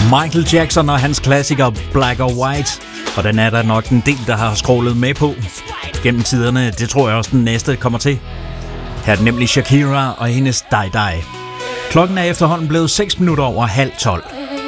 Michael Jackson og hans klassiker Black or White. Og den er der nok en del, der har scrollet med på gennem tiderne. Det tror jeg også, den næste kommer til. Her er den nemlig Shakira og hendes Die Die. Klokken er efterhånden blevet 6 minutter over 11:30.